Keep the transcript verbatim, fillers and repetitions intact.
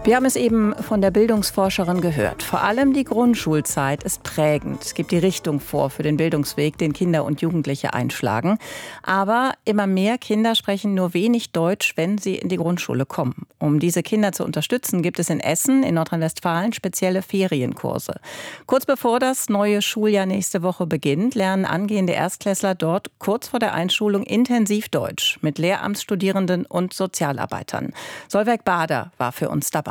Wir haben es eben von der Bildungsforscherin gehört. Vor allem die Grundschulzeit ist prägend. Es gibt die Richtung vor für den Bildungsweg, den Kinder und Jugendliche einschlagen. Aber immer mehr Kinder sprechen nur wenig Deutsch, wenn sie in die Grundschule kommen. Um diese Kinder zu unterstützen, gibt es in Essen, in Nordrhein-Westfalen, spezielle Ferienkurse. Kurz bevor das neue Schuljahr nächste Woche beginnt, lernen angehende Erstklässler dort kurz vor der Einschulung intensiv Deutsch mit Lehramtsstudierenden und Sozialarbeitern. Solveig Bader war für uns dabei.